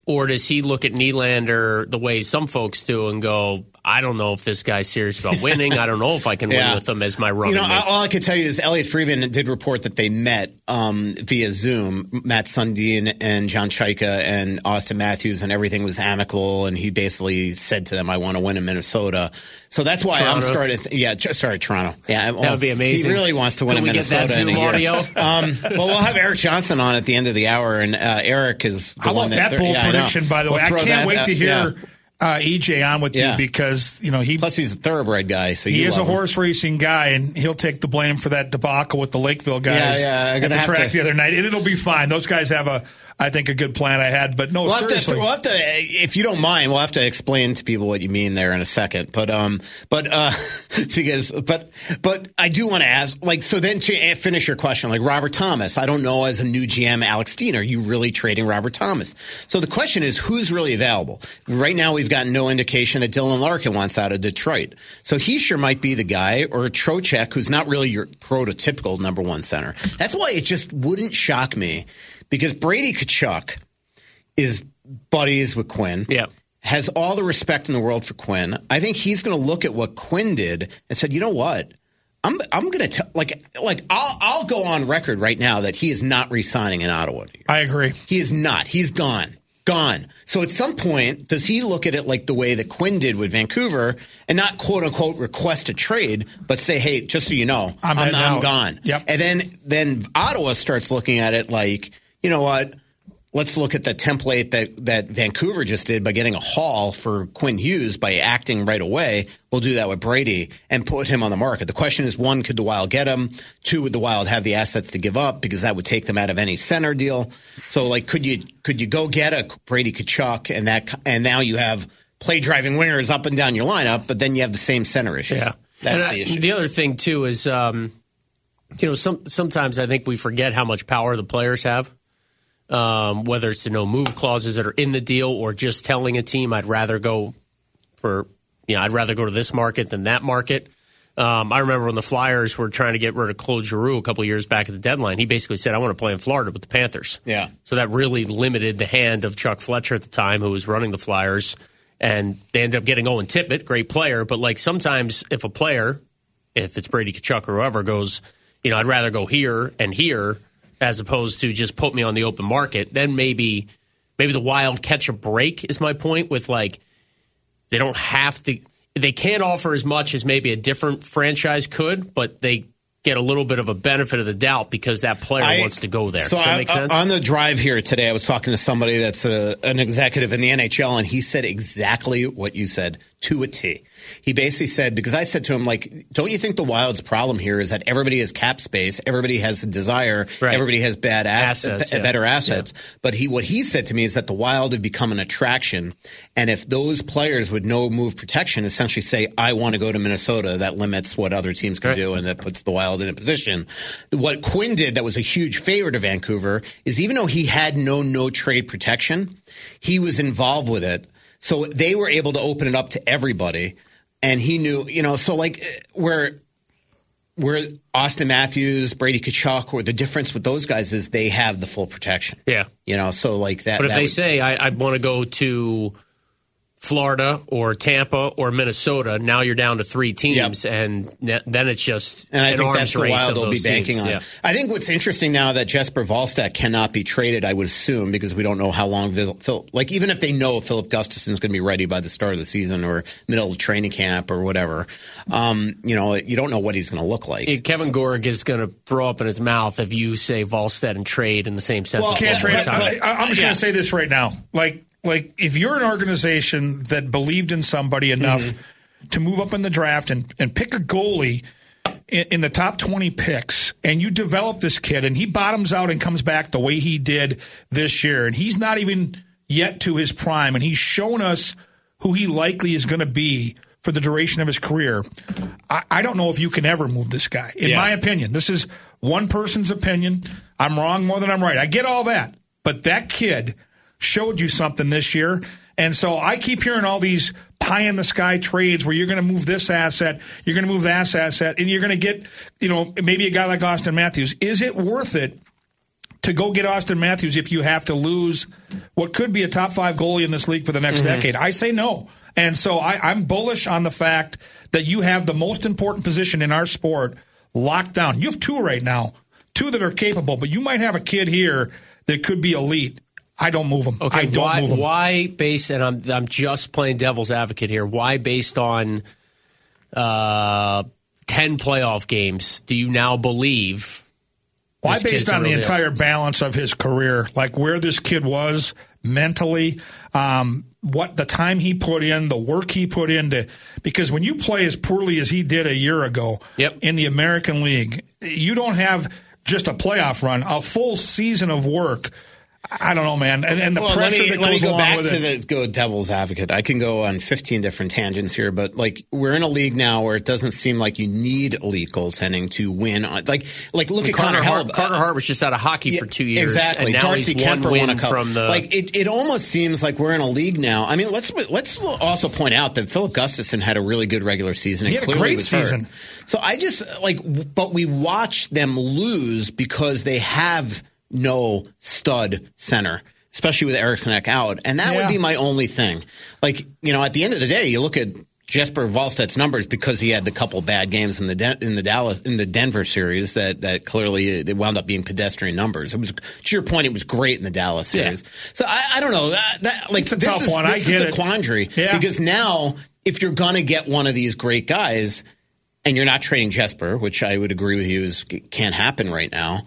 Or does he look at Nylander the way some folks do and go, I don't know if this guy's serious about winning. I don't know if I can win with him as my running mate. All I can tell you is Elliot Friedman did report that they met via Zoom, Matt Sundin and John Chaika and Austin Matthews, and everything was amicable. And he basically said to them, I want to win in Minnesota. So that's why Toronto. I'm starting. Toronto. Yeah, that would be amazing. He really wants to win in Minnesota. Can we get that Zoom audio? Well, we'll have Eric Johnson on at the end of the hour, and Eric is the How one about that bold prediction, by the way? I can't wait to hear EJ on with you because plus he's a thoroughbred guy, so he is a horse racing guy, and he'll take the blame for that debacle with the Lakeville guys at the track the other night, and it'll be fine. Those guys have I think a good plan ahead, but no, seriously. We'll have to, if you don't mind, we'll have to explain to people what you mean there in a second. But I do want to ask, so then to finish your question, Robert Thomas, I don't know, as a new GM, Alex Steen, are you really trading Robert Thomas? So the question is, who's really available? Right now, we've got no indication that Dylan Larkin wants out of Detroit. So he sure might be the guy, or Trocheck, who's not really your prototypical number one center. That's why it just wouldn't shock me. Because Brady Tkachuk is buddies with Quinn, has all the respect in the world for Quinn. I think he's going to look at what Quinn did and said, you know what? I'm going to I'll go on record right now that he is not re-signing in Ottawa. I agree. He is not. He's gone. So at some point, does he look at it like the way that Quinn did with Vancouver and not quote unquote request a trade, but say, hey, just so you know, I'm gone. Yep. And then Ottawa starts looking at it like, you know what? Let's look at the template that Vancouver just did by getting a haul for Quinn Hughes by acting right away. We'll do that with Brady and put him on the market. The question is, one, could the Wild get him? Two, would the Wild have the assets to give up? Because that would take them out of any center deal. So, could you go get a Brady Tkachuk and now you have play driving wingers up and down your lineup, but then you have the same center issue. Yeah, that's the issue. The other thing too is, sometimes I think we forget how much power the players have. Whether it's the no move clauses that are in the deal or just telling a team I'd rather go to this market than that market. I remember when the Flyers were trying to get rid of Claude Giroux a couple of years back at the deadline, he basically said, I want to play in Florida with the Panthers. Yeah. So that really limited the hand of Chuck Fletcher at the time, who was running the Flyers, and they ended up getting Owen Tippett, great player, but sometimes if a player, if it's Brady Tkachuk or whoever, goes, I'd rather go here and here, as opposed to just put me on the open market, then maybe the Wild catch a break is my point with they don't have to, they can't offer as much as maybe a different franchise could, but they get a little bit of a benefit of the doubt because that player wants to go there. So Does that make sense? On the drive here today, I was talking to somebody that's an executive in the NHL, and he said exactly what you said to a T. He basically said, because I said to him, don't you think the Wild's problem here is that everybody has cap space, everybody has a desire, everybody has better assets. Yeah. But what he said to me is that the Wild have become an attraction, and if those players with no move protection essentially say, I want to go to Minnesota, that limits what other teams can do, and that puts the Wild in a position. What Quinn did that was a huge favor to Vancouver is, even though he had no trade protection, he was involved with it. So they were able to open it up to everybody. And he knew, where Austin Matthews, Brady Tkachuk, or the difference with those guys is they have the full protection. Yeah. So that. But if they say, I'd want to go to Florida or Tampa or Minnesota, now you're down to three teams, and then it's just and I an think arms that's the race Wild of will be those banking teams. on. Yeah. I think what's interesting now that Jesper Wallstedt cannot be traded, I would assume, because we don't know how long even if they know Philip Gustafson's going to be ready by the start of the season or middle of training camp or whatever, you don't know what he's going to look like. Kevin Gorg is going to throw up in his mouth if you say Wallstedt and trade in the same sentence. Well, can't trade. I'm just going to say this right now, if you're an organization that believed in somebody enough to move up in the draft and pick a goalie in the top 20 picks, and you develop this kid and he bottoms out and comes back the way he did this year, and he's not even yet to his prime, and he's shown us who he likely is going to be for the duration of his career, I don't know if you can ever move this guy. In my opinion, this is one person's opinion. I'm wrong more than I'm right. I get all that. But that kid showed you something this year. And so I keep hearing all these pie-in-the-sky trades where you're going to move this asset, you're going to move that asset, and you're going to get, maybe a guy like Austin Matthews. Is it worth it to go get Austin Matthews if you have to lose what could be a top 5 goalie in this league for the next decade? I say no. And so I'm bullish on the fact that you have the most important position in our sport locked down. You have 2 right now, 2 that are capable, but you might have a kid here that could be elite. I don't move him. Okay, I don't move him. Why based, and I'm just playing devil's advocate here, why based on 10 playoff games do you now believe? Why based on the entire balance of his career, like where this kid was mentally, what the time he put in, the work he put into, because when you play as poorly as he did a year ago in the American League, you don't have just a playoff run, a full season of work. I don't know, man. And the pressure that goes along with it. Let's go devil's advocate. I can go on 15 different tangents here, but like we're in a league now where it doesn't seem like you need elite goaltending to win. Like look at Connor Hellebuyck. Carter Hart was just out of hockey for 2 years. Exactly. And now Darcy he's Kemper won a couple. From the like it almost seems like we're in a league now. I mean, let's also point out that Philip Gustafsson had a really good regular season. And he had clearly a great was season. Hurt. So I just but we watch them lose because they have no stud center, especially with Eriksson Ek out. And that would be my only thing. Like, at the end of the day, you look at Jesper Wallstedt's numbers because he had the couple bad games in the Denver series that clearly they wound up being pedestrian numbers. It was, to your point, it was great in the Dallas series. So I don't know. It's a tough one. This is the quandary. Yeah. Because now, if you're going to get one of these great guys and you're not trading Jesper, which I would agree with you can't happen right now,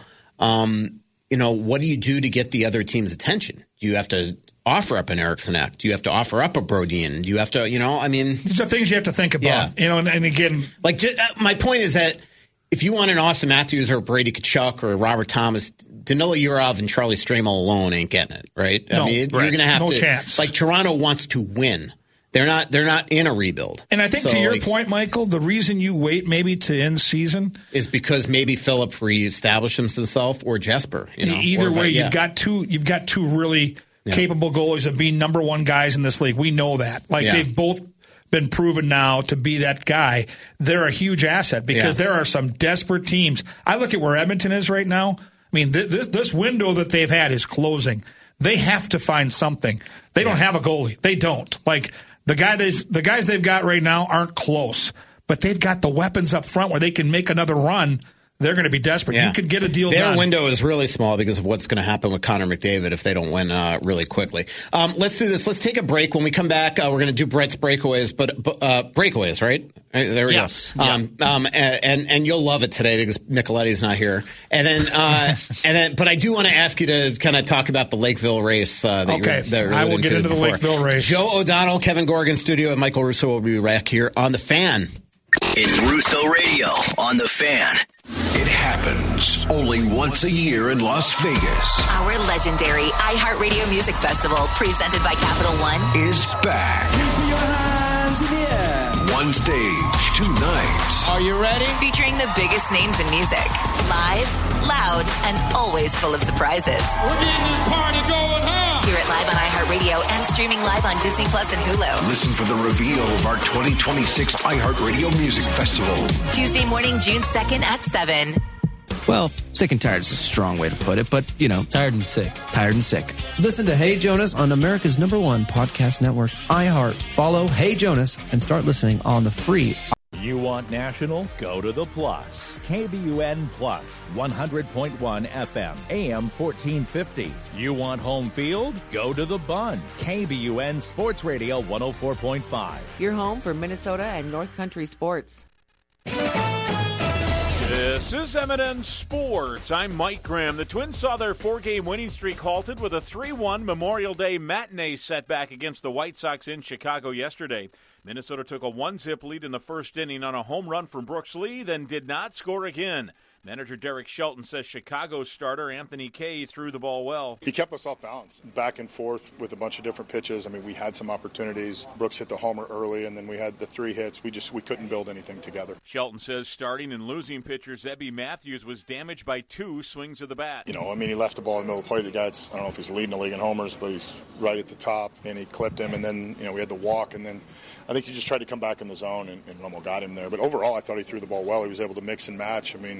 what do you do to get the other team's attention? Do you have to offer up an Eriksson Ek? Do you have to offer up a Brodin? Do you have to, These are things you have to think about. Yeah. And again. My point is that if you want an Austin Matthews or Brady Tkachuk or Robert Thomas, Danila Yurov and Charlie Stramel alone ain't getting it, right? No, you're going to have no to. Chance. Like, Toronto wants to win. They're not in a rebuild. And I think to your point, Michael, the reason you wait maybe to end season is because maybe Philip reestablished himself or Jesper. Either way, you've got two really capable goalies of being number one guys in this league. We know that. They've both been proven now to be that guy. They're a huge asset because there are some desperate teams. I look at where Edmonton is right now. I mean, this window that they've had is closing. They have to find something. They don't have a goalie. They don't. The guys they've got right now aren't close, but they've got the weapons up front where they can make another run. They're going to be desperate. You could get a deal done. Their window is really small because of what's going to happen with Connor McDavid if they don't win really quickly. Let's do this. Let's take a break. When we come back, we're going to do Brett's breakaways, but breakaways, right? There we go. And you'll love it today because Micheletti's not here. And then, but I do want to ask you to kind of talk about the Lakeville race. I will get into the Lakeville race. Joe O'Donnell, Kevin Gorgan, studio, and Michael Russo will be back here on The Fan. It's Russo Radio on The Fan. It happens only once a year in Las Vegas. Our legendary iHeartRadio Music Festival, presented by Capital One, is back. One stage, 2 nights. Are you ready? Featuring the biggest names in music. Live, loud, and always full of surprises. We're getting this party going, huh? Hear it live on iHeartRadio and streaming live on Disney Plus and Hulu. Listen for the reveal of our 2026 iHeartRadio Music Festival. Tuesday morning, June 2nd at 7. Well, sick and tired is a strong way to put it, but, tired and sick. Tired and sick. Listen to Hey Jonas on America's #1 podcast network, iHeart. Follow Hey Jonas and start listening on the free. You want national? Go to the Plus. KBUN Plus, 100.1 FM, AM 1450. You want home field? Go to the Bun. KBUN Sports Radio 104.5. Your home for Minnesota and North Country sports. This is M&N Sports. I'm Mike Graham. The Twins saw their 4-game winning streak halted with a 3-1 Memorial Day matinee setback against the White Sox in Chicago yesterday. Minnesota took a 1-zip lead in the first inning on a home run from Brooks Lee, then did not score again. Manager Derek Shelton says Chicago's starter Anthony Kay threw the ball well. He kept us off balance, back and forth with a bunch of different pitches. I mean, we had some opportunities. Brooks hit the homer early, and then we had the 3 hits. We couldn't build anything together. Shelton says starting and losing pitcher Zebby Matthews was damaged by 2 swings of the bat. He left the ball in the middle of the play. The guy's, I don't know if he's leading the league in homers, but he's right at the top, and he clipped him. And then, we had the walk, and then I think he just tried to come back in the zone and almost got him there. But overall, I thought he threw the ball well. He was able to mix and match. I mean,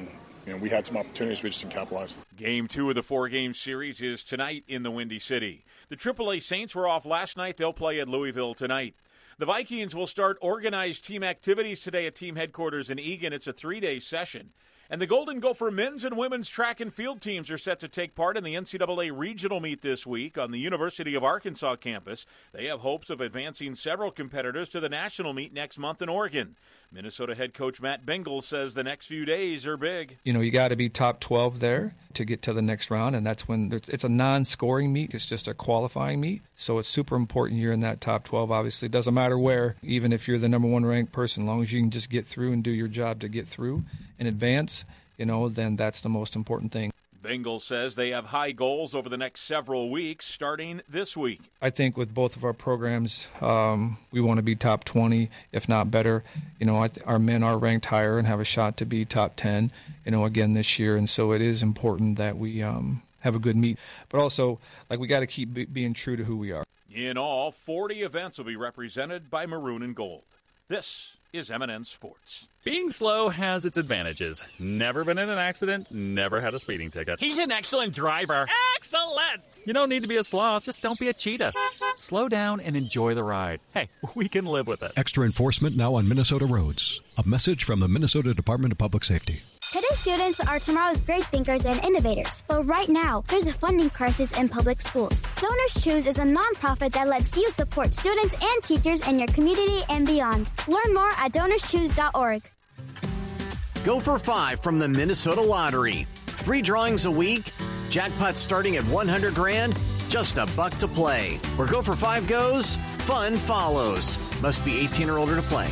we had some opportunities, we just didn't capitalize. Game 2 of the 4-game series is tonight in the Windy City. The AAA Saints were off last night. They'll play at Louisville tonight. The Vikings will start organized team activities today at team headquarters in Eagan. It's a 3-day session. And the Golden Gopher men's and women's track and field teams are set to take part in the NCAA regional meet this week on the University of Arkansas campus. They have hopes of advancing several competitors to the national meet next month in Oregon. Minnesota head coach Matt Bengal says the next few days are big. You got to be top 12 there to get to the next round, and that's when it's a non-scoring meet. It's just a qualifying meet, so it's super important you're in that top 12. Obviously, it doesn't matter where, even if you're the number 1 ranked person, as long as you can just get through and do your job to get through and advance, then that's the most important thing. Bengal says they have high goals over the next several weeks, starting this week. I think with both of our programs, we want to be top 20, if not better. Our men are ranked higher and have a shot to be top 10, again this year. And so it is important that we have a good meet. But also, we got to keep being true to who we are. In all, 40 events will be represented by Maroon and Gold. This is M&N Sports. Being slow has its advantages. Never been in an accident, never had a speeding ticket. He's an excellent driver. Excellent! You don't need to be a sloth, just don't be a cheetah. Slow down and enjoy the ride. Hey, we can live with it. Extra enforcement now on Minnesota roads. A message from the Minnesota Department of Public Safety. Today, students are tomorrow's great thinkers and innovators. But right now, there's a funding crisis in public schools. Donors Choose is a nonprofit that lets you support students and teachers in your community and beyond. Learn more at DonorsChoose.org. Go for 5 from the Minnesota Lottery. 3 drawings a week. Jackpot starting at $100,000. Just $1 to play. Where Go for 5 goes, fun follows. Must be 18 or older to play.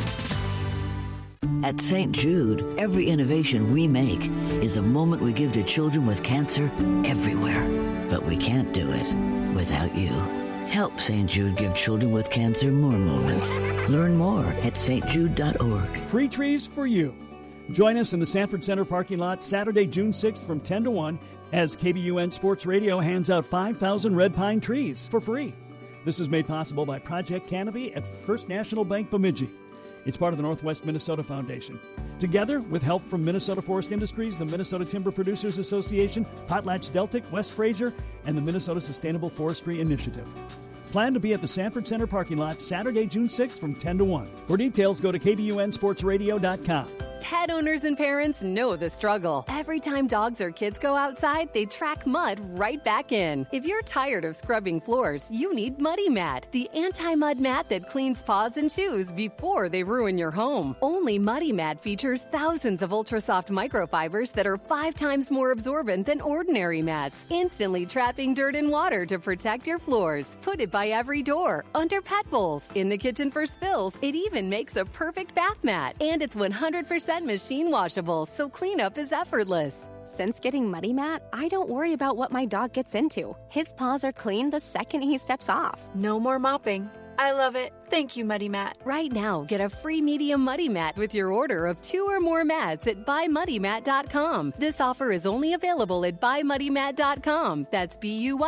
At St. Jude, every innovation we make is a moment we give to children with cancer everywhere. But we can't do it without you. Help St. Jude give children with cancer more moments. Learn more at stjude.org. Free trees for you. Join us in the Sanford Center parking lot Saturday, June 6th from 10 to 1 as KBUN Sports Radio hands out 5,000 red pine trees for free. This is made possible by Project Canopy at First National Bank Bemidji. It's part of the Northwest Minnesota Foundation. Together, with help from Minnesota Forest Industries, the Minnesota Timber Producers Association, PotlatchDeltic, West Fraser, and the Minnesota Sustainable Forestry Initiative. Plan to be at the Sanford Center parking lot Saturday, June 6th from 10 to 1. For details, go to KBUNSportsRadio.com. Pet owners and parents know the struggle. Every time dogs or kids go outside, they track mud right back in. If you're tired of scrubbing floors, you need Muddy Mat, the anti-mud mat that cleans paws and shoes before they ruin your home. Only Muddy Mat features thousands of ultra-soft microfibers that are 5 times more absorbent than ordinary mats, instantly trapping dirt and water to protect your floors. Put it by every door, under pet bowls, in the kitchen for spills. It even makes a perfect bath mat, and it's 100% machine washable, so cleanup is effortless. Since getting Muddy Mat, I don't worry about what my dog gets into. His paws are clean the second he steps off. No more mopping. I love it. Thank you, Muddy Mat. Right now, get a free medium Muddy Mat with your order of 2 or more mats at buymuddymat.com. This offer is only available at buymuddymat.com. That's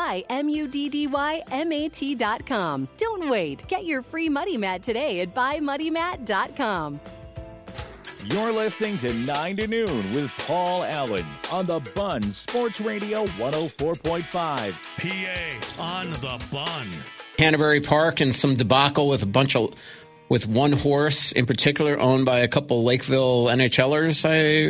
BUYMUDDYMAT.com. Don't wait. Get your free Muddy Mat today at buymuddymat.com. You're listening to 9 to Noon with Paul Allen on the Bun Sports Radio 104.5. PA on the Bun. Canterbury Park and some debacle with with one horse in particular owned by a couple Lakeville NHLers.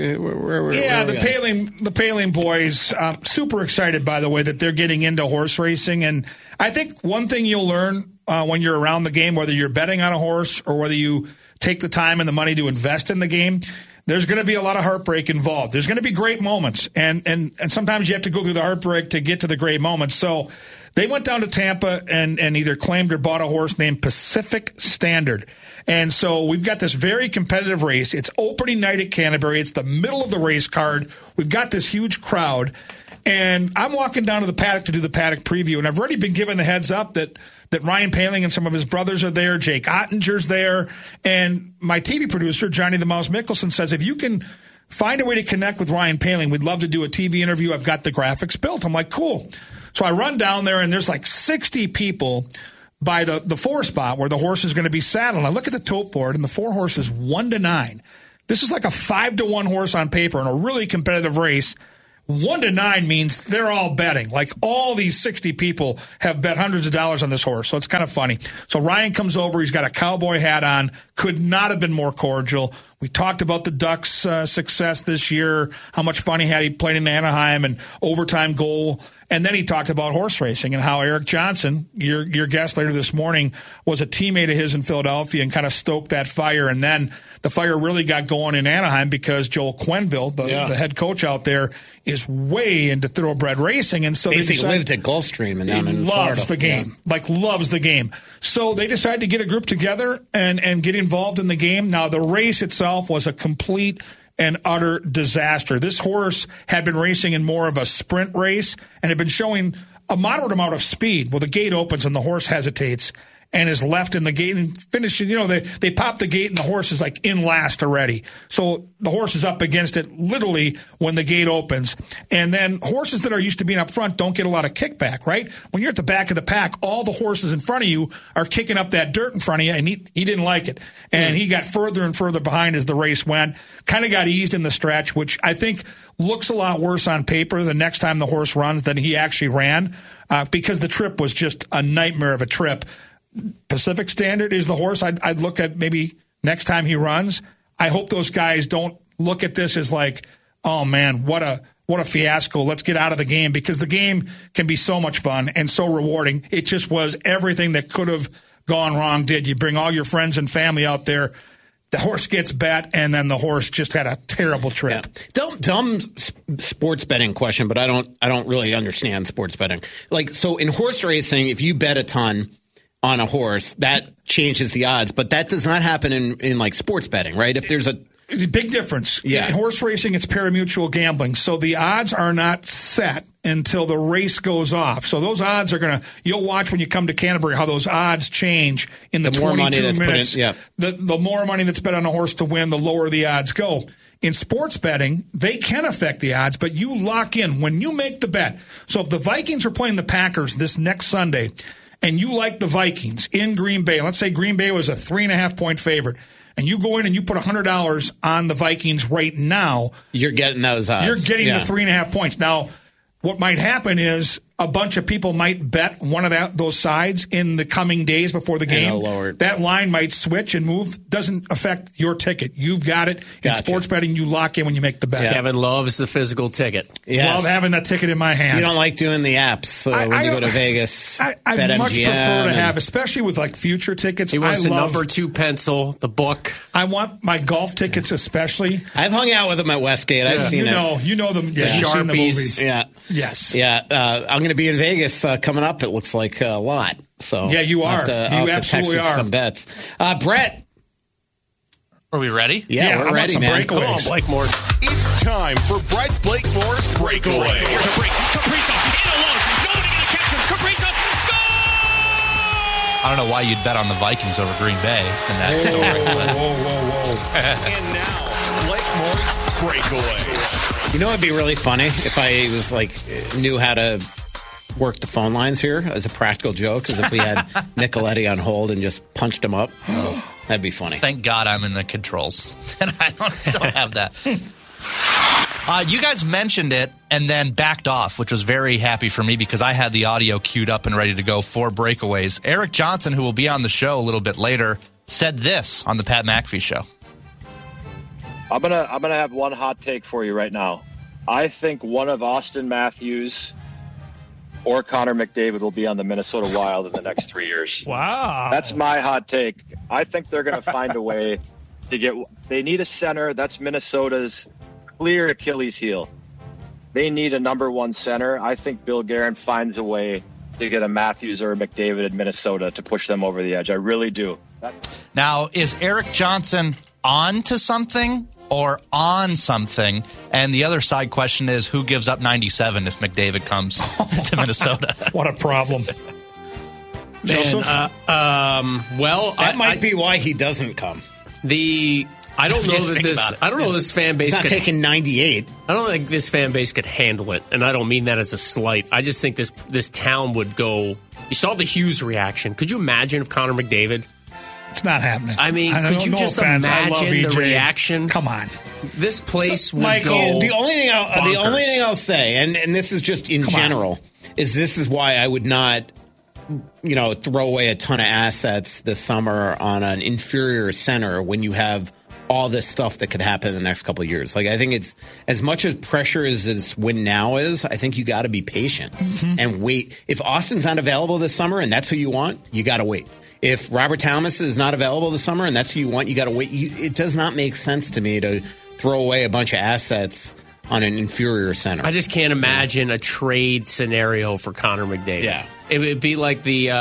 The Paling boys. Super excited, by the way, that they're getting into horse racing. And I think one thing you'll learn when you're around the game, whether you're betting on a horse or whether you take the time and the money to invest in the game, there's going to be a lot of heartbreak involved. There's going to be great moments, and sometimes you have to go through the heartbreak to get to the great moments. So they went down to Tampa and either claimed or bought a horse named Pacific Standard. And so we've got this very competitive race. It's opening night at Canterbury. It's the middle of the race card. We've got this huge crowd. And I'm walking down to the paddock to do the paddock preview, and I've already been given the heads up that Ryan Paling and some of his brothers are there. Jake Ottinger's there. And my TV producer, Johnny the Mouse Mickelson, says, if you can find a way to connect with Ryan Paling, we'd love to do a TV interview. I've got the graphics built. I'm like, cool. So I run down there, and there's like 60 people by the 4 spot where the horse is going to be saddled. I look at the tote board, and the 4 horses 1-9. This is like a 5-1 horse on paper in a really competitive race. 1-9 means they're all betting. Like all these 60 people have bet hundreds of dollars on this horse. So it's kind of funny. So Ryan comes over. He's got a cowboy hat on. Could not have been more cordial. We talked about the Ducks' success this year, how much fun he had. He played in Anaheim and overtime goal. And then he talked about horse racing and how Eric Johnson, your guest later this morning, was a teammate of his in Philadelphia and kind of stoked that fire. And then the fire really got going in Anaheim because Joel Quenneville, the head coach out there, is way into thoroughbred racing. And so basically lived at Gulfstream and down in Florida. Loves the game, loves the game. So they decided to get a group together and get involved in the game. Now, the race itself was a complete and utter disaster. This horse had been racing in more of a sprint race and had been showing a moderate amount of speed. Well, the gate opens and the horse hesitates and is left in the gate and finishes. They pop the gate and the horse is like in last already. So the horse is up against it literally when the gate opens. And then horses that are used to being up front don't get a lot of kickback, right? When you're at the back of the pack, all the horses in front of you are kicking up that dirt in front of you, and he didn't like it. And he got further and further behind as the race went, kind of got eased in the stretch, which I think looks a lot worse on paper the next time the horse runs than he actually ran, because the trip was just a nightmare of a trip. Pacific Standard is the horse I'd look at maybe next time he runs. I hope those guys don't look at this as like, oh man, what a fiasco. Let's get out of the game, because the game can be so much fun and so rewarding. It just was everything that could have gone wrong did. You bring all your friends and family out there. The horse gets bet, and then the horse just had a terrible trip. Yeah. Dumb sports betting question, but I don't really understand sports betting. Like, so in horse racing, if you bet a ton on a horse, that changes the odds, but that does not happen in like sports betting, right? If there's a big difference. Yeah. In horse racing, it's pari-mutuel gambling. So the odds are not set until the race goes off. So those odds are you'll watch when you come to Canterbury how those odds change in the 22 minutes. The more money that's bet on a horse to win, the lower the odds go. In sports betting, they can affect the odds, but you lock in when you make the bet. So if the Vikings are playing the Packers this next Sunday, and you like the Vikings in Green Bay, let's say Green Bay was a 3.5-point favorite, and you go in and you put $100 on the Vikings right now, you're getting those odds. You're getting the 3.5 points. Now, what might happen is a bunch of people might bet one of those sides in the coming days before the game. That line might switch and move. Doesn't affect your ticket. You've got it. In sports betting, you lock in when you make the bet. Kevin loves the physical ticket. Yes. Love having that ticket in my hand. You don't like doing the apps. So when you go to Vegas, I much prefer to have, especially with like future tickets. He wants the number 2 pencil, the book. I want my golf tickets especially. I've hung out with them at Westgate. I've seen it. You know them. Yeah, the Sharpies. Seen the movies. Yeah. Yes. Yeah. I'm going to be in Vegas coming up. It looks like a lot. So yeah, you are. I'll you have to text you are. some bets. Brett. Are we ready? Yeah, we're ready, man. Come on, Blakemore. It's time for Brett Blakemore's Breakaway. Here's a break. Kaprizov in alone. Nobody going to catch him. Kaprizov score! I don't know why you'd bet on the Vikings over Green Bay in that story. Whoa. And now, Blakemore's Breakaway. You know, it'd be really funny if I was like knew how to work the phone lines here as a practical joke, as if we had Nicoletti on hold and just punched him up. That'd be funny. Thank God I'm in the controls, and I don't have that. You guys mentioned it and then backed off, which was very happy for me because I had the audio queued up and ready to go for breakaways. Eric Johnson, who will be on the show a little bit later, said this on the Pat McAfee show. I'm gonna have one hot take for you right now. I think one of Austin Matthews or Connor McDavid will be on the Minnesota Wild in the next 3 years. Wow. That's my hot take. I think they're going to find a way to get – they need a center. That's Minnesota's clear Achilles heel. They need a number one center. I think Bill Guerin finds a way to get a Matthews or a McDavid in Minnesota to push them over the edge. I really do. Now, is Eric Johnson on to something or on something? And the other side question is, who gives up 97 if McDavid comes to Minnesota? What a problem. Joseph? Well, that might be why he doesn't come. I don't know that this. I don't know this fan base. He's not taking 98. I don't think this fan base could handle it, and I don't mean that as a slight. I just think this town would go. You saw the Hughes reaction. Could you imagine if Connor McDavid It's not happening. I mean, could you just imagine the reaction? Come on. This place would Michael, go the only thing I'll say, and this is just in general, is this is why I would not, throw away a ton of assets this summer on an inferior center when you have all this stuff that could happen in the next couple of years. Like, I think it's as much as pressure as this win now is, I think you got to be patient and wait. If Austin's not available this summer and that's who you want, you got to wait. If Robert Thomas is not available this summer and that's who you want, you got to wait. It does not make sense to me to throw away a bunch of assets on an inferior center. I just can't imagine a trade scenario for Connor McDavid. Yeah. It would be like the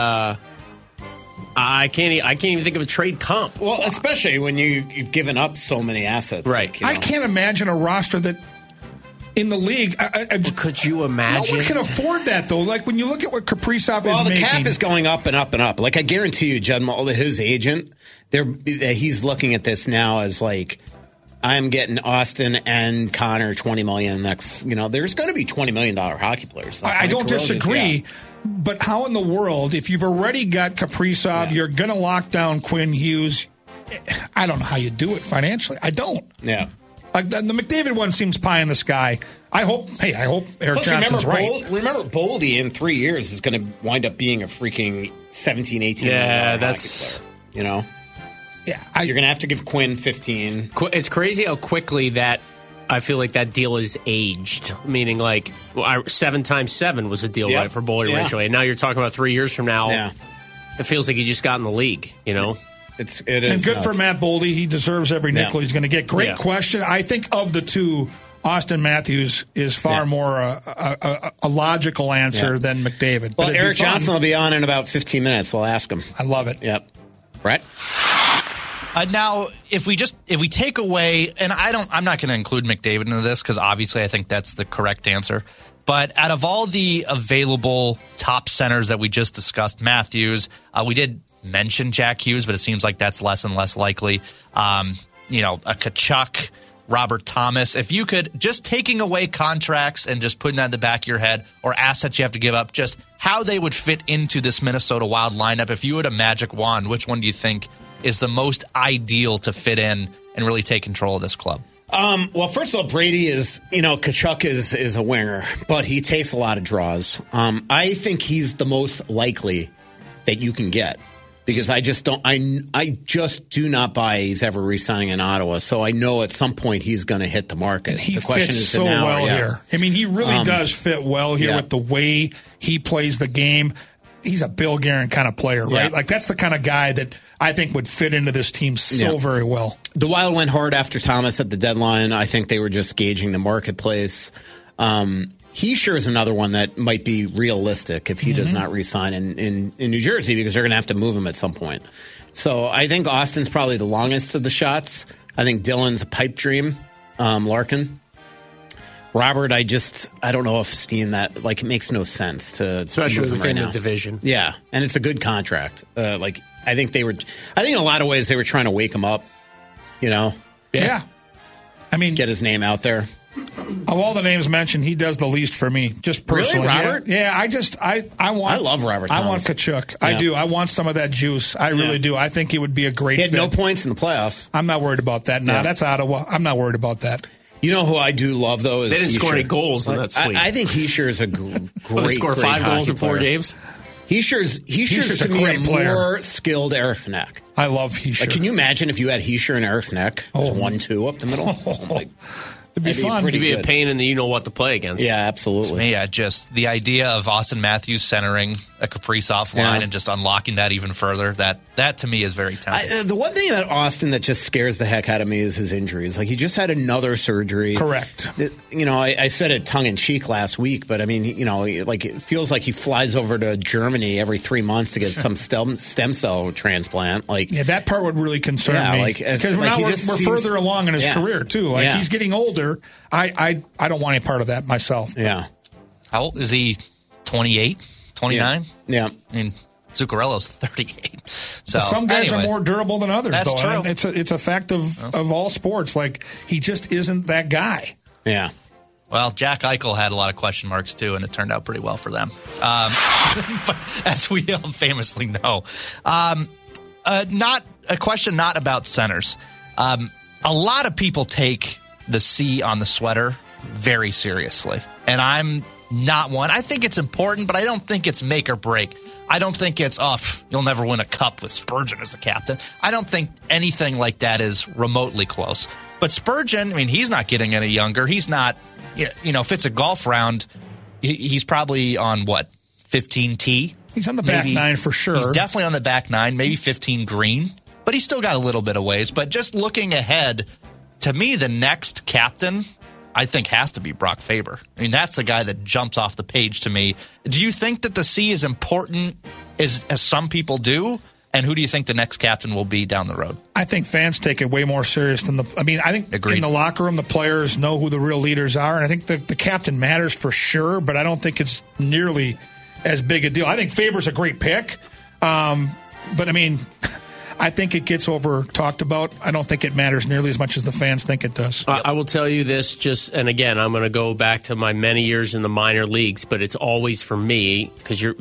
I can't even think of a trade comp. Well, especially when you've given up so many assets. Right. Like, I can't imagine a roster that in the league. Could you imagine? No one can afford that, though. Like, when you look at what Kaprizov is making. Well, the cap is going up and up and up. Like, I guarantee you, Judd Mulder, his agent, he's looking at this now as like, I'm getting Austin and Connor $20 million next. There's going to be $20 million hockey players. I don't disagree. But how in the world, if you've already got Kaprizov, you're going to lock down Quinn Hughes? I don't know how you do it financially. I don't. Yeah. Like the McDavid one seems pie in the sky. I hope Eric Johnson's right. Remember, Boldy in 3 years is going to wind up being a freaking 17, 18 million hockey player, Yeah, you're going to have to give Quinn 15. It's crazy how quickly that I feel like that deal is aged. Meaning, like 7 times 7 was a deal right for Boldy originally, and now you're talking about 3 years from now. Yeah. It feels like he just got in the league. It is and good nuts. for Matt Boldy. He deserves every nickel he's going to get. Great question. I think of the two, Austin Matthews is far more a logical answer than McDavid. Well, Eric Johnson will be on in about 15 minutes. We'll ask him. I love it. Yep. Brett? Now, if we take away, and I'm not going to include McDavid into this because obviously I think that's the correct answer. But out of all the available top centers that we just discussed, we did mention Jack Hughes, but it seems like that's less and less likely. A Tkachuk, Robert Thomas. If you could, just taking away contracts and just putting that in the back of your head, or assets you have to give up, just how they would fit into this Minnesota Wild lineup. If you had a magic wand, which one do you think is the most ideal to fit in and really take control of this club? Well, first of all, Brady is, Tkachuk is a winger, but he takes a lot of draws. I think he's the most likely that you can get because I just do not buy he's ever re-signing in Ottawa. So I know at some point he's going to hit the market. And he the question fits is so now, well here. I mean, he really does fit well here with the way he plays the game. He's a Bill Guerin kind of player, right? Yeah. Like, that's the kind of guy that I think would fit into this team very well. The Wild went hard after Thomas at the deadline. I think they were just gauging the marketplace. He sure is another one that might be realistic if he does not re-sign in New Jersey because they're going to have to move him at some point. So I think Austin's probably the longest of the shots. I think Dylan's a pipe dream. Larkin. Robert, I don't know if Steen it makes no sense to especially within the division. Yeah, and it's a good contract. I think in a lot of ways they were trying to wake him up. Yeah. I mean, get his name out there. Of all the names mentioned, he does the least for me, just personally. Really, Robert? Yeah, I love Robert Thomas. I want Tkachuk. Yeah. I do. I want some of that juice. I really do. I think he would be a great fit. He had no points in the playoffs. I'm not worried about that. That's Ottawa. I'm not worried about that. You know who I do love, though? Is they didn't score any goals in that sweep. I think Hischier is a great score 5 goals in 4 games? Hishier's to me a more skilled Eriksson Ek. I love Hischier. Like, can you imagine if you had Hischier and Eriksson Ek? 1-2 up the middle? It'd be fun. It'd be a pain in the you-know-what to play against. Yeah, absolutely. Yeah, just the idea of Austin Matthews centering a Kaprizov line and just unlocking that even further, that to me is very tempting. The one thing about Austin that just scares the heck out of me is his injuries. Like, he just had another surgery. Correct. I said it tongue-in-cheek last week, but I mean, it feels like he flies over to Germany every 3 months to get some stem cell transplant. That part would really concern me. Because we're further along in his career, too. He's getting older. I don't want any part of that myself. Yeah. How old is he? 28? 29? Yeah. I mean, Zuccarello's 38. So some guys are more durable than others, that's though. True. It's a fact of all sports. Like, he just isn't that guy. Yeah. Well, Jack Eichel had a lot of question marks, too, and it turned out pretty well for them. But as we famously know. not a question not about centers. A lot of people take the C on the sweater very seriously, and I'm not one. I think it's important, but I don't think it's make or break. I don't think it's, you'll never win a cup with Spurgeon as the captain. I don't think anything like that is remotely close. But Spurgeon, I mean, he's not getting any younger. He's not, if it's a golf round, he's probably on, 15 tee? He's on the back nine for sure. He's definitely on the back nine, maybe 15 green. But he's still got a little bit of ways. But just looking ahead, to me, the next captain, I think, has to be Brock Faber. I mean, that's the guy that jumps off the page to me. Do you think that the C is important as some people do? And who do you think the next captain will be down the road? I think fans take it way more serious than I think Agreed. In the locker room, the players know who the real leaders are. And I think the captain matters for sure, but I don't think it's nearly as big a deal. I think Faber's a great pick. But, I think it gets over talked about. I don't think it matters nearly as much as the fans think it does. I will tell you this and again, I'm going to go back to my many years in the minor leagues, but it's always for me, because look,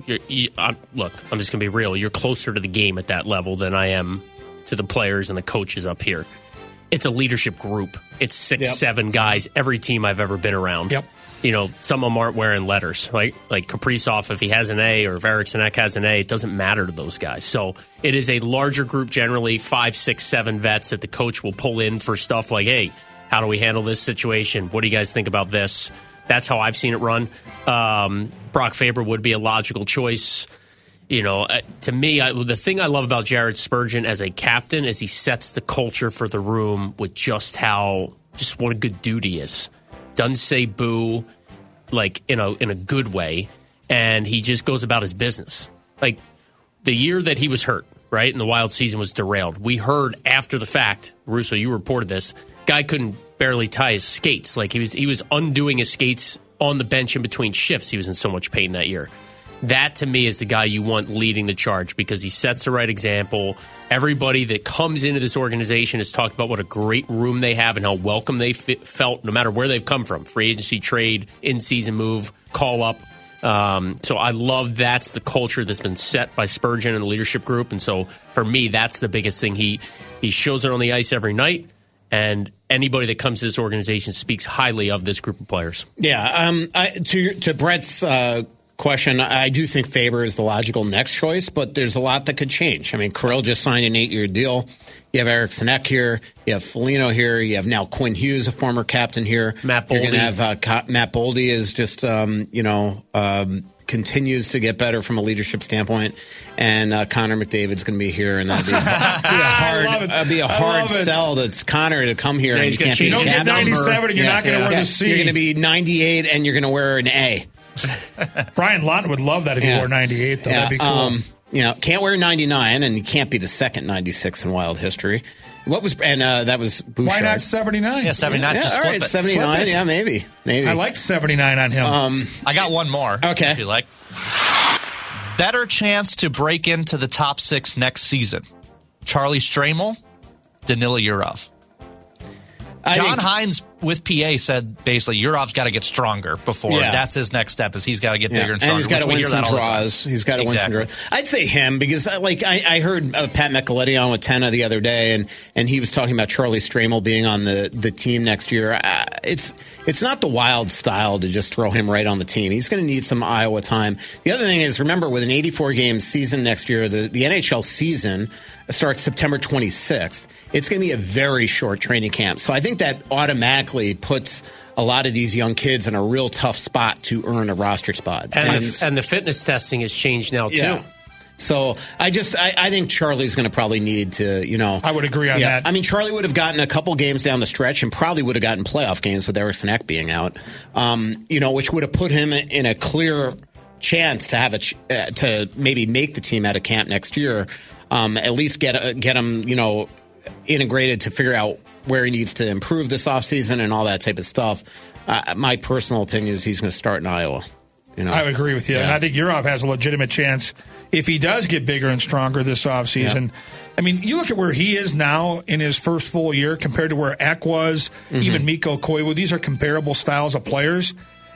I'm just going to be real. You're closer to the game at that level than I am to the players and the coaches up here. It's a leadership group. It's 6-7 guys, every team I've ever been around. Yep. Some of them aren't wearing letters, right? Like Kaprizov, if he has an A, or if Eriksson Ek has an A, it doesn't matter to those guys. So it is a larger group, generally 5, 6, 7 vets that the coach will pull in for stuff like, hey, how do we handle this situation? What do you guys think about this? That's how I've seen it run. Brock Faber would be a logical choice. To me, the thing I love about Jared Spurgeon as a captain is he sets the culture for the room with just what a good dude he is. Doesn't say boo, like in a good way, and he just goes about his business. Like the year that he was hurt, right, and the Wild season was derailed, we heard after the fact, Russo, you reported this, guy couldn't barely tie his skates. Like he was undoing his skates on the bench in between shifts. He was in so much pain that year. That, to me, is the guy you want leading the charge because he sets the right example. Everybody that comes into this organization has talked about what a great room they have and how welcome they felt no matter where they've come from. Free agency, trade, in-season move, call-up. So I love that's the culture that's been set by Spurgeon and the leadership group. And so, for me, that's the biggest thing. He shows it on the ice every night, and anybody that comes to this organization speaks highly of this group of players. Yeah, to Brett's question, I do think Faber is the logical next choice, but there's a lot that could change. Kirill just signed an 8-year deal. You have Eriksson Ek here. You have Foligno here. You have now Quinn Hughes, a former captain here. Matt Boldy. You're going to have Matt Boldy is just, continues to get better from a leadership standpoint. And Connor McDavid's going to be here, and that'll be a hard sell to Connor to come here. Yeah, and you don't get 97 and you're not going to wear the C. You're going to be 98 and you're going to wear an A. Brian Lawton would love that if he wore 98, though. That'd be cool. Can't wear 99, and he can't be the second 96 in Wild history. That was Bouchard. Why not 79? Yeah, 79. Yeah, just all right, 79. Yeah, maybe. I like 79 on him. I got one more. Okay. If you like. Better chance to break into the top 6 next season. Charlie Stramel, Danila Yurov. John Hines with PA said basically Yurov's got to get stronger before. Yeah. That's his next step is he's got to get bigger and stronger. And he's got to win some draws. He's got to win some draws. I'd say him because I heard Pat Micheletti on with Tenna the other day, and he was talking about Charlie Stramel being on the team next year. It's not the Wild style to just throw him right on the team. He's going to need some Iowa time. The other thing is, remember, with an 84-game season next year, the NHL season starts September 26th. It's going to be a very short training camp. So I think that automatically puts a lot of these young kids in a real tough spot to earn a roster spot. And the fitness testing has changed now, too. So I think Charlie's going to probably need to, I would agree on that. Charlie would have gotten a couple games down the stretch and probably would have gotten playoff games with Eriksson Ek being out, which would have put him in a clear chance to have to maybe make the team out of camp next year. At least get him, integrated to figure out where he needs to improve this offseason and all that type of stuff. My personal opinion is he's going to start in Iowa. I would agree with you. Yeah. And I think Yurov has a legitimate chance if he does get bigger and stronger this offseason. Yeah. You look at where he is now in his first full year compared to where Ek was, even Mikko Koivu. These are comparable styles of players.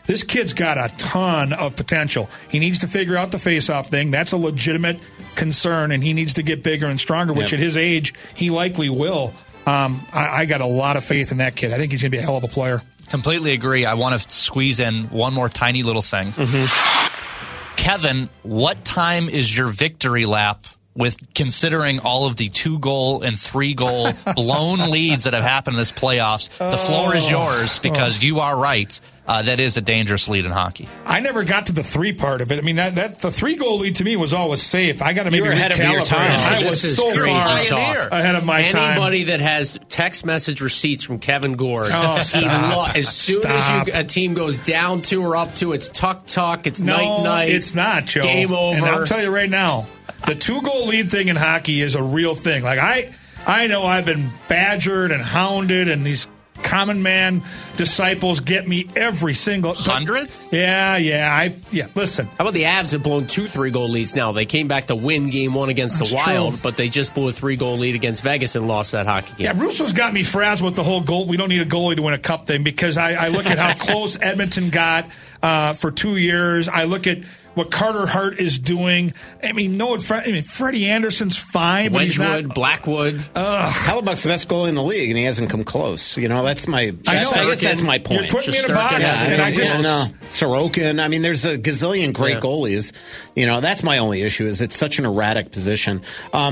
This kid's got a ton of potential. He needs to figure out the face-off thing. That's a legitimate concern, and he needs to get bigger and stronger, which at his age, he likely will. I got a lot of faith in that kid. I think he's going to be a hell of a player. Completely agree. I want to squeeze in one more tiny little thing. Mm-hmm. Kevin, what time is your victory lap with considering all of the 2-goal and 3-goal blown leads that have happened in this playoffs? The floor is yours because you are right. That is a dangerous lead in hockey. I never got to the 3 part of it. I mean, the 3-goal lead to me was always safe. I got to maybe ahead of your time. I was so far ahead of my time. Anybody that has text message receipts from Kevin Gorg, as soon as a team goes down 2 or up 2, it's tuck, it's night. It's not, Joe. Game over. And I'll tell you right now, the 2-goal lead thing in hockey is a real thing. Like I know I've been badgered and hounded, and these common man disciples get me every single hundreds. Yeah. Listen, how about the Avs have blown 2 3-goal leads now? They came back to win Game 1 against the Wild, but they just blew a 3-goal lead against Vegas and lost that hockey game. Yeah, Russo's got me frazzled with the whole goal. We don't need a goalie to win a cup thing because I look at how close Edmonton got for 2 years. I look at what Carter Hart is doing. I mean, Freddie Anderson's fine, but he's not. Blackwood. Hellebuck's the best goalie in the league, and he hasn't come close. You know, that's my. I guess that's my point. You're putting me in a box, and I just Sorokin. I mean, there's a gazillion great goalies. You know, that's my only issue. Is it's such an erratic position.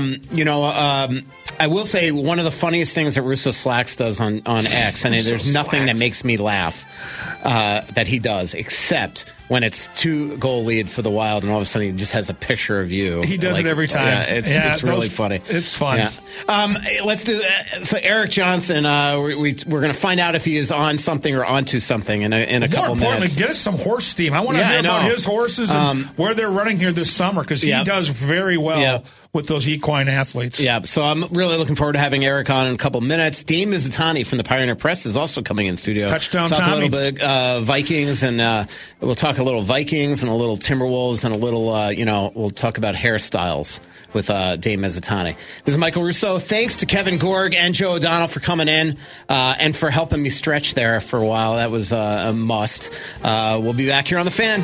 I will say one of the funniest things that Russo Slacks does on X, and there's nothing that makes me laugh that he does except when it's 2-goal lead for the Wild, and all of a sudden he just has a picture of you. He does it every time. Yeah, it's really funny. It's fun. Yeah. Let's do so. Eric Johnson, we're going to find out if he is on something or onto something in a couple minutes. More importantly, get us some horse steam. I want to hear about his horses and where they're running here this summer because he does very well with those equine athletes. Yeah, so I'm really looking forward to having Eric on in a couple minutes. Dane Mizutani from the Pioneer Press is also coming in studio. Touchdown talk Tommy. a little bit Vikings, and we'll talk a little Vikings and a little Timberwolves and a little, we'll talk about hairstyles with Dane Mizutani. This is Michael Russo. Thanks to Kevin Gorg and Joe O'Donnell for coming in and for helping me stretch there for a while. That was a must. We'll be back here on The Fan.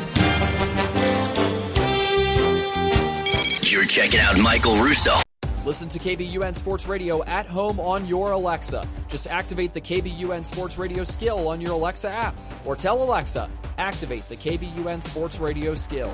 You're checking out Michael Russo. Listen to KBUN Sports Radio at home on your Alexa. Just activate the KBUN Sports Radio skill on your Alexa app. Or tell Alexa, activate the KBUN Sports Radio skill.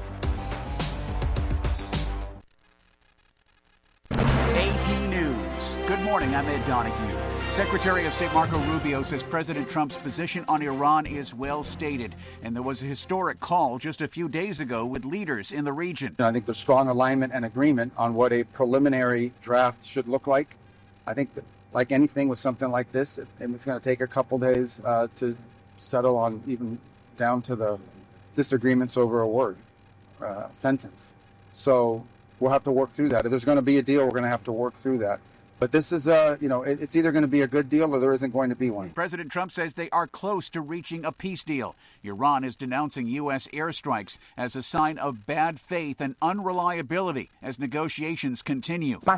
AP News. Good morning, I'm Ed Donahue. Secretary of State Marco Rubio says President Trump's position on Iran is well stated, and there was a historic call just a few days ago with leaders in the region. I think there's strong alignment and agreement on what a preliminary draft should look like. I think that, like anything with something like this, it's going to take a couple days to settle on, even down to the disagreements over a word, sentence. So we'll have to work through that. If there's going to be a deal, we're going to have to work through that. But this is, it's either going to be a good deal or there isn't going to be one. President Trump says they are close to reaching a peace deal. Iran is denouncing U.S. airstrikes as a sign of bad faith and unreliability as negotiations continue. On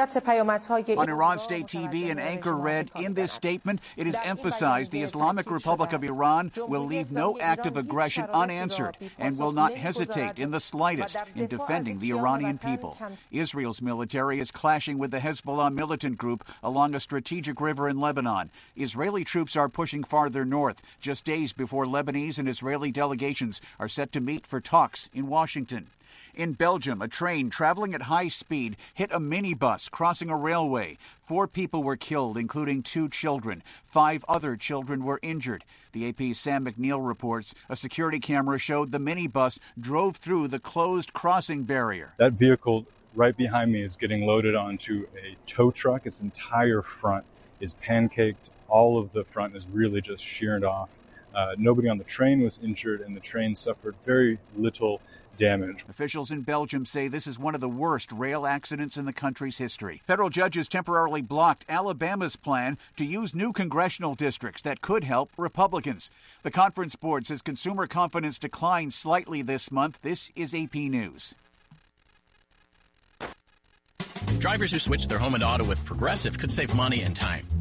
Iran State TV, an anchor read, in this statement, it is emphasized the Islamic Republic of Iran will leave no act of aggression unanswered and will not hesitate in the slightest in defending the Iranian people. Israel's military is clashing with the Hezbollah militant group along a strategic river in Lebanon. Israeli troops are pushing farther north, just days before Lebanese and Israeli delegations are set to meet for talks in Washington. In Belgium, a train traveling at high speed hit a minibus crossing a railway. 4 people were killed, including 2 children. 5 other children were injured. The AP's Sam McNeil reports a security camera showed the minibus drove through the closed crossing barrier. That vehicle right behind me is getting loaded onto a tow truck. Its entire front is pancaked. All of the front is really just sheared off. Nobody on the train was injured, and the train suffered very little damage. Officials in Belgium say this is one of the worst rail accidents in the country's history. Federal judges temporarily blocked Alabama's plan to use new congressional districts that could help Republicans. The Conference Board says consumer confidence declined slightly this month. This is AP News. Drivers who switch their home and auto with Progressive could save money and time.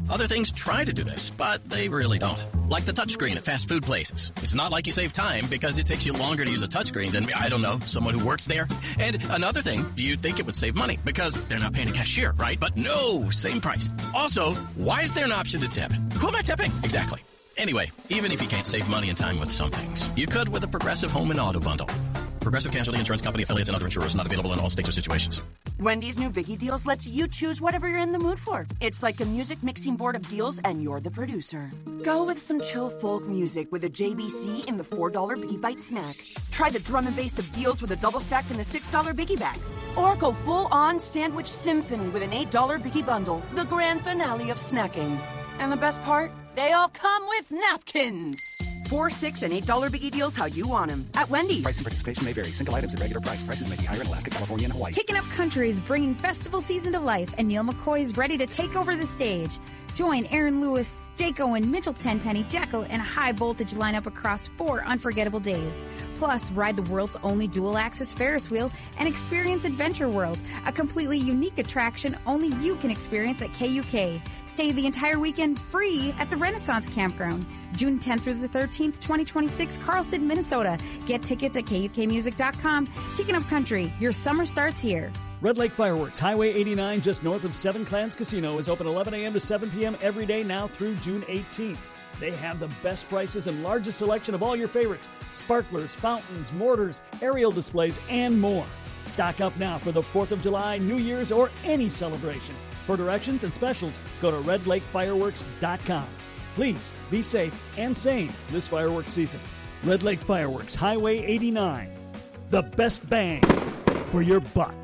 Other things try to do this, but they really don't. Like the touchscreen at fast food places. It's not like you save time because it takes you longer to use a touchscreen than, I don't know, someone who works there. And another thing, you'd think it would save money because they're not paying a cashier, right? But no, same price. Also, why is there an option to tip? Who am I tipping? Exactly. Anyway, even if you can't save money and time with some things, you could with a Progressive Home and Auto Bundle. Progressive Casualty Insurance Company, affiliates, and other insurers. Not available in all states or situations. Wendy's new Biggie Deals lets you choose whatever you're in the mood for. It's like a music mixing board of deals, and you're the producer. Go with some chill folk music with a JBC in the $4 Biggie Bite snack. Try the drum and bass of deals with a double stack in the $6 Biggie Bag. Or go full-on sandwich symphony with an $8 Biggie Bundle, the grand finale of snacking. And the best part? They all come with napkins. $4, $6, and $8 Biggie Deals how you want them at Wendy's. Price and participation may vary. Single items at regular price. Prices may be higher in Alaska, California, and Hawaii. Kicking Up Country is bringing festival season to life, and Neil McCoy is ready to take over the stage. Join Aaron Lewis, Jake Owen, Mitchell Tenpenny, Jekyll, and a high-voltage lineup across 4 unforgettable days. Plus, ride the world's only dual-axis Ferris wheel and experience Adventure World, a completely unique attraction only you can experience at KUK. Stay the entire weekend free at the Renaissance Campground. June 10th through the 13th, 2026, Carlston, Minnesota. Get tickets at KUKmusic.com. Kicking Up Country, your summer starts here. Red Lake Fireworks, Highway 89, just north of Seven Clans Casino, is open 11 a.m. to 7 p.m. every day now through June 18th. They have the best prices and largest selection of all your favorites: sparklers, fountains, mortars, aerial displays, and more. Stock up now for the 4th of July, New Year's, or any celebration. For directions and specials, go to redlakefireworks.com. Please be safe and sane this fireworks season. Red Lake Fireworks, Highway 89. The best bang for your buck.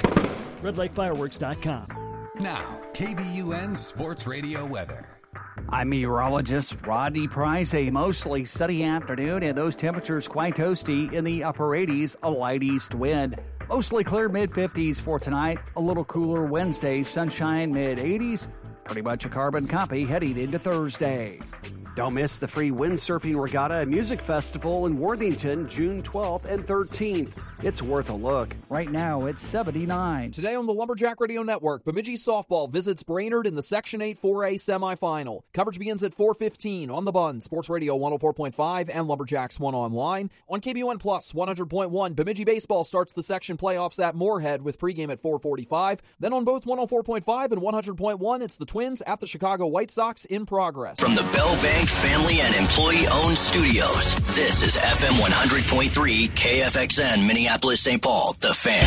redlakefireworks.com. Now, KBUN Sports Radio weather. I'm meteorologist Rodney Price. A mostly sunny afternoon, and those temperatures quite toasty in the upper 80s, a light east wind. Mostly clear mid-50s for tonight. A little cooler Wednesday, sunshine mid-80s. Pretty much a carbon copy heading into Thursday. Don't miss the free Windsurfing Regatta and Music Festival in Worthington, June 12th and 13th. It's worth a look. Right now, it's 79. Today on the Lumberjack Radio Network, Bemidji Softball visits Brainerd in the Section 8 4A semifinal. Coverage begins at 4:15 on The Bun, Sports Radio 104.5, and Lumberjacks 1 online. On KBUN Plus 100.1, Bemidji Baseball starts the section playoffs at Moorhead with pregame at 4:45. Then on both 104.5 and 100.1, it's the Twins at the Chicago White Sox in progress. From the Bell Bank family and employee-owned studios, this is FM 100.3 KFXN Minneapolis, St. Paul, The Fan.